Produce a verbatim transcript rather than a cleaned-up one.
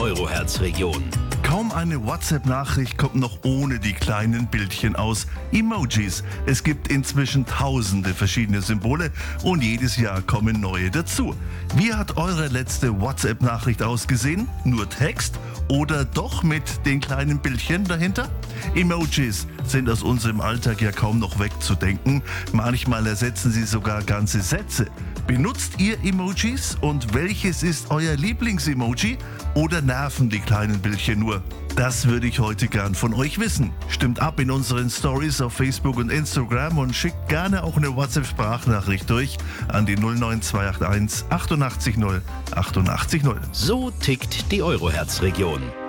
Euroherz-Region. Kaum eine WhatsApp-Nachricht kommt noch ohne die kleinen Bildchen aus Emojis. Es gibt inzwischen tausende verschiedene Symbole und jedes Jahr kommen neue dazu. Wie hat eure letzte WhatsApp-Nachricht ausgesehen? Nur Text oder doch mit den kleinen Bildchen dahinter? Emojis sind aus unserem Alltag ja kaum noch wegzudenken. Manchmal ersetzen sie sogar ganze Sätze. Benutzt ihr Emojis und welches ist euer Lieblings-Emoji? Oder nerven die kleinen Bildchen nur? Das würde ich heute gern von euch wissen. Stimmt ab in unseren Stories auf Facebook und Instagram und schickt gerne auch eine WhatsApp-Sprachnachricht durch an die null neun zwei acht eins achtundachtzig null achtundachtzig null. So tickt die Euroherz-Region.